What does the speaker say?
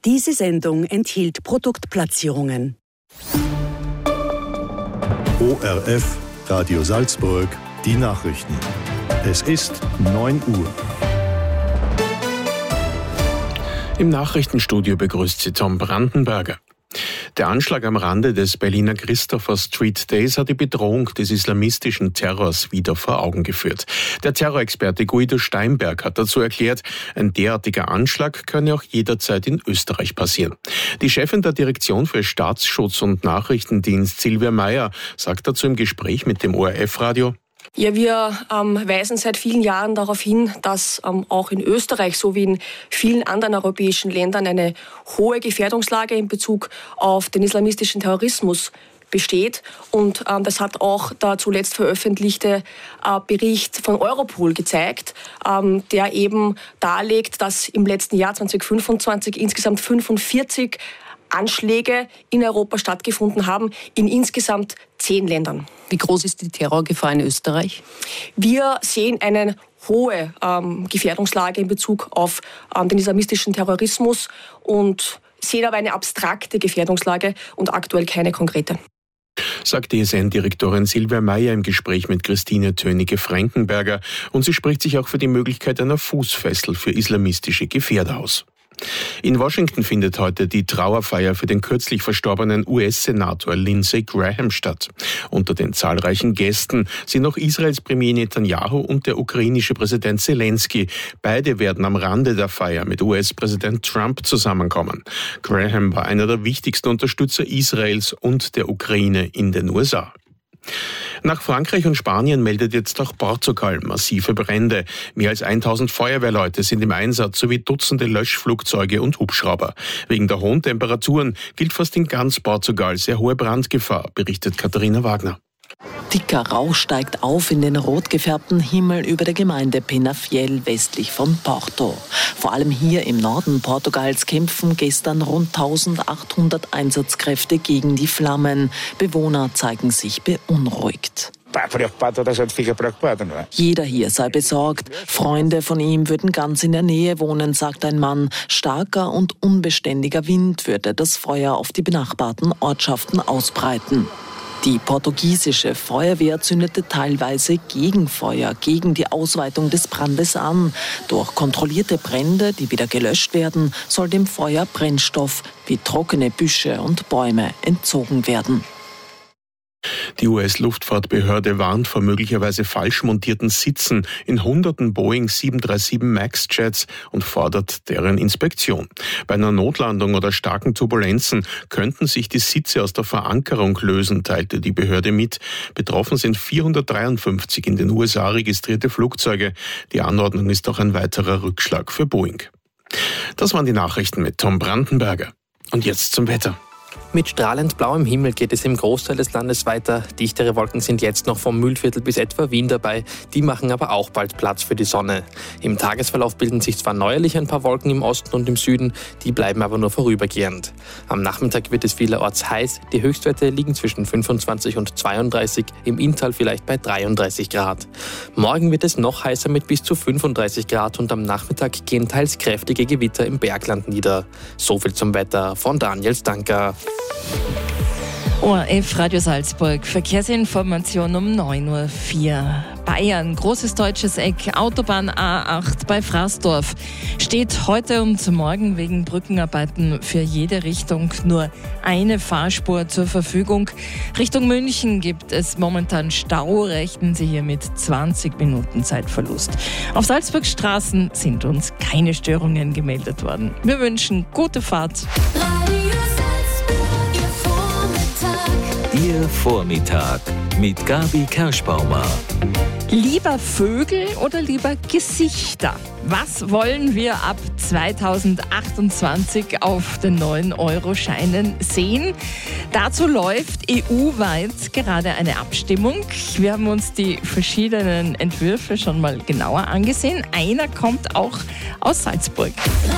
Diese Sendung enthielt Produktplatzierungen. ORF Radio Salzburg, die Nachrichten. Es ist 9 Uhr. Im Nachrichtenstudio begrüßt Sie Tom Brandenberger. Der Anschlag am Rande des Berliner Christopher Street Days hat die Bedrohung des islamistischen Terrors wieder vor Augen geführt. Der Terrorexperte Guido Steinberg hat dazu erklärt, ein derartiger Anschlag könne auch jederzeit in Österreich passieren. Die Chefin der Direktion für Staatsschutz und Nachrichtendienst, Silvia Meyer, sagt dazu im Gespräch mit dem ORF-Radio: Ja, wir weisen seit vielen Jahren darauf hin, dass auch in Österreich sowie in vielen anderen europäischen Ländern eine hohe Gefährdungslage in Bezug auf den islamistischen Terrorismus besteht. Und das hat auch der zuletzt veröffentlichte Bericht von Europol gezeigt, der eben darlegt, dass im letzten Jahr 2025 insgesamt 45 Anschläge in Europa stattgefunden haben, in insgesamt 10 Ländern. Wie groß ist die Terrorgefahr in Österreich? Wir sehen eine hohe Gefährdungslage in Bezug auf den islamistischen Terrorismus und sehen aber eine abstrakte Gefährdungslage und aktuell keine konkrete. Sagt ESN-Direktorin Silvia Meyer im Gespräch mit Christine Tönige-Frankenberger. Und sie spricht sich auch für die Möglichkeit einer Fußfessel für islamistische Gefährder aus. In Washington findet heute die Trauerfeier für den kürzlich verstorbenen US-Senator Lindsey Graham statt. Unter den zahlreichen Gästen sind auch Israels Premier Netanyahu und der ukrainische Präsident Zelensky. Beide werden am Rande der Feier mit US-Präsident Trump zusammenkommen. Graham war einer der wichtigsten Unterstützer Israels und der Ukraine in den USA. Nach Frankreich und Spanien meldet jetzt auch Portugal massive Brände. Mehr als 1000 Feuerwehrleute sind im Einsatz sowie Dutzende Löschflugzeuge und Hubschrauber. Wegen der hohen Temperaturen gilt fast in ganz Portugal sehr hohe Brandgefahr, berichtet Katharina Wagner. Dicker Rauch steigt auf in den rot gefärbten Himmel über der Gemeinde Penafiel westlich von Porto. Vor allem hier im Norden Portugals kämpfen gestern rund 1800 Einsatzkräfte gegen die Flammen. Bewohner zeigen sich beunruhigt. Jeder hier sei besorgt. Freunde von ihm würden ganz in der Nähe wohnen, sagt ein Mann. Starker und unbeständiger Wind würde das Feuer auf die benachbarten Ortschaften ausbreiten. Die portugiesische Feuerwehr zündete teilweise Gegenfeuer gegen die Ausweitung des Brandes an. Durch kontrollierte Brände, die wieder gelöscht werden, soll dem Feuer Brennstoff wie trockene Büsche und Bäume entzogen werden. Die US-Luftfahrtbehörde warnt vor möglicherweise falsch montierten Sitzen in hunderten Boeing 737 MAX-Jets und fordert deren Inspektion. Bei einer Notlandung oder starken Turbulenzen könnten sich die Sitze aus der Verankerung lösen, teilte die Behörde mit. Betroffen sind 453 in den USA registrierte Flugzeuge. Die Anordnung ist auch ein weiterer Rückschlag für Boeing. Das waren die Nachrichten mit Tom Brandenberger. Und jetzt zum Wetter. Mit strahlend blauem Himmel geht es im Großteil des Landes weiter. Dichtere Wolken sind jetzt noch vom Mühlviertel bis etwa Wien dabei. Die machen aber auch bald Platz für die Sonne. Im Tagesverlauf bilden sich zwar neuerlich ein paar Wolken im Osten und im Süden, die bleiben aber nur vorübergehend. Am Nachmittag wird es vielerorts heiß. Die Höchstwerte liegen zwischen 25 und 32, im Inntal vielleicht bei 33 Grad. Morgen wird es noch heißer mit bis zu 35 Grad und am Nachmittag gehen teils kräftige Gewitter im Bergland nieder. So viel zum Wetter von Daniel Stanker. ORF Radio Salzburg, Verkehrsinformation um 9.04 Uhr. Bayern, großes deutsches Eck, Autobahn A8 bei Fraßdorf. Steht heute und morgen wegen Brückenarbeiten für jede Richtung nur eine Fahrspur zur Verfügung. Richtung München gibt es momentan Stau, rechnen Sie hier mit 20 Minuten Zeitverlust. Auf Salzburgs Straßen sind uns keine Störungen gemeldet worden. Wir wünschen gute Fahrt. Ihr Vormittag mit Gabi Kerschbaumer. Lieber Vögel oder lieber Gesichter? Was wollen wir ab 2028 auf den 9-Euro-Scheinen sehen? Dazu läuft EU-weit gerade eine Abstimmung. Wir haben uns die verschiedenen Entwürfe schon mal genauer angesehen. Einer kommt auch aus Salzburg.